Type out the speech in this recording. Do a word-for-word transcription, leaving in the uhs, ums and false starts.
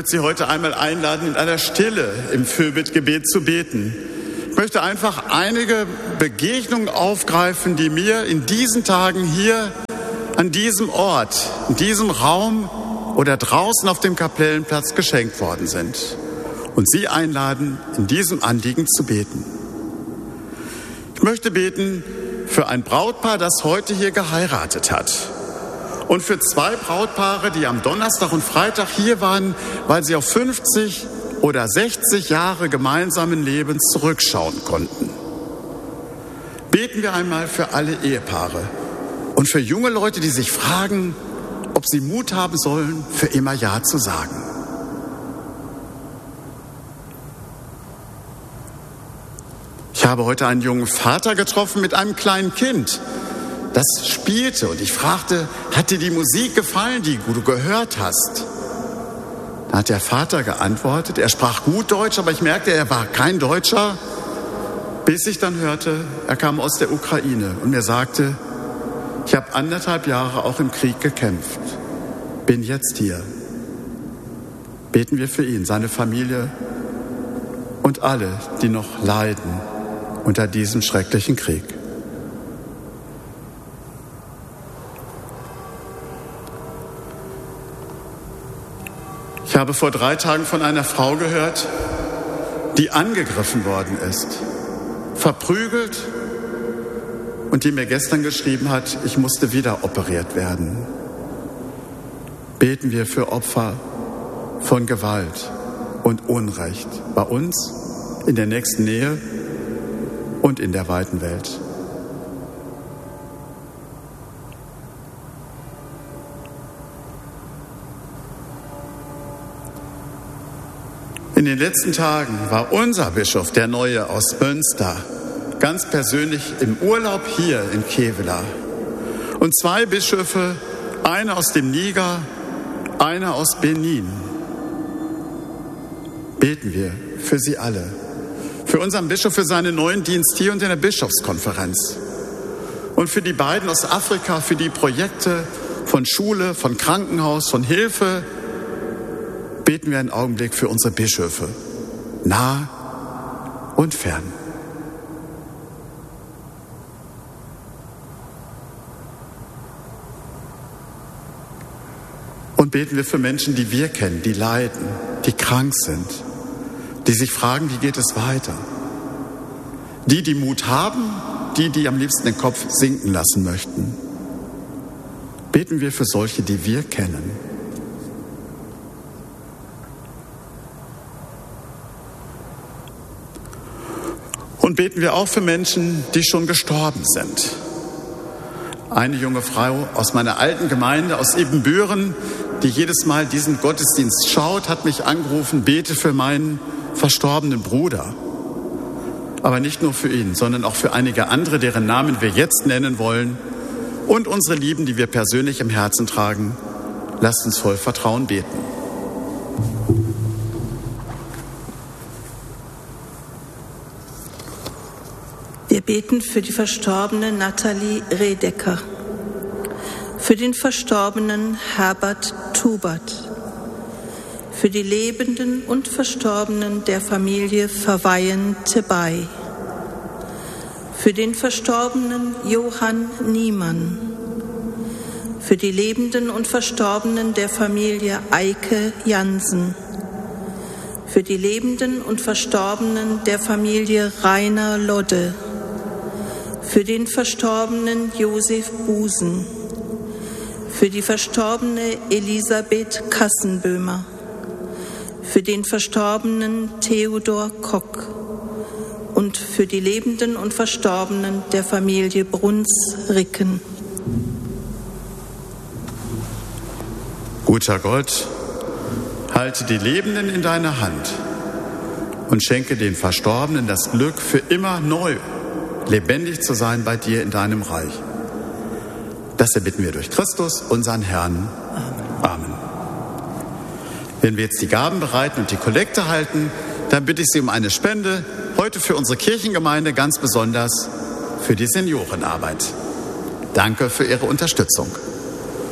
Ich möchte Sie heute einmal einladen, in einer Stille im Fürbittgebet zu beten. Ich möchte einfach einige Begegnungen aufgreifen, die mir in diesen Tagen hier an diesem Ort, in diesem Raum oder draußen auf dem Kapellenplatz geschenkt worden sind. Und Sie einladen, in diesem Anliegen zu beten. Ich möchte beten für ein Brautpaar, das heute hier geheiratet hat. Und für zwei Brautpaare, die am Donnerstag und Freitag hier waren, weil sie auf fünfzig oder sechzig Jahre gemeinsamen Lebens zurückschauen konnten. Beten wir einmal für alle Ehepaare und für junge Leute, die sich fragen, ob sie Mut haben sollen, für immer Ja zu sagen. Ich habe heute einen jungen Vater getroffen mit einem kleinen Kind, das spielte, und ich fragte, hat dir die Musik gefallen, die du gehört hast? Da hat der Vater geantwortet, er sprach gut Deutsch, aber ich merkte, er war kein Deutscher, bis ich dann hörte, er kam aus der Ukraine und mir sagte, ich habe anderthalb Jahre auch im Krieg gekämpft, bin jetzt hier. Beten wir für ihn, seine Familie und alle, die noch leiden unter diesem schrecklichen Krieg. Ich habe vor drei Tagen von einer Frau gehört, die angegriffen worden ist, verprügelt und die mir gestern geschrieben hat, ich musste wieder operiert werden. Beten wir für Opfer von Gewalt und Unrecht bei uns, in der nächsten Nähe und in der weiten Welt. In den letzten Tagen war unser Bischof, der Neue aus Münster, ganz persönlich im Urlaub hier in Kevela. Und zwei Bischöfe, einer aus dem Niger, einer aus Benin. Beten wir für sie alle. Für unseren Bischof, für seinen neuen Dienst hier und in der Bischofskonferenz. Und für die beiden aus Afrika, für die Projekte von Schule, von Krankenhaus, von Hilfe. Beten wir einen Augenblick für unsere Bischöfe, nah und fern. Und beten wir für Menschen, die wir kennen, die leiden, die krank sind, die sich fragen, wie geht es weiter? Die, die Mut haben, die, die am liebsten den Kopf sinken lassen möchten. Beten wir für solche, die wir kennen. Und beten wir auch für Menschen, die schon gestorben sind. Eine junge Frau aus meiner alten Gemeinde, aus Ebenbüren, die jedes Mal diesen Gottesdienst schaut, hat mich angerufen, bete für meinen verstorbenen Bruder. Aber nicht nur für ihn, sondern auch für einige andere, deren Namen wir jetzt nennen wollen. Und unsere Lieben, die wir persönlich im Herzen tragen. Lasst uns voll Vertrauen beten. Wir beten für die verstorbene Nathalie Redecker, für den verstorbenen Herbert Tubert, für die Lebenden und Verstorbenen der Familie Verweyen-Tebay, für den verstorbenen Johann Niemann, für die Lebenden und Verstorbenen der Familie Eike Jansen, für die Lebenden und Verstorbenen der Familie Rainer Lodde, für den verstorbenen Josef Busen, für die verstorbene Elisabeth Kassenböhmer, für den verstorbenen Theodor Kock und für die Lebenden und Verstorbenen der Familie Bruns-Ricken. Guter Gott, halte die Lebenden in deiner Hand und schenke den Verstorbenen das Glück, für immer neu lebendig zu sein bei dir in deinem Reich. Das erbitten wir durch Christus, unseren Herrn. Amen. Wenn wir jetzt die Gaben bereiten und die Kollekte halten, dann bitte ich Sie um eine Spende, heute für unsere Kirchengemeinde, ganz besonders für die Seniorenarbeit. Danke für Ihre Unterstützung.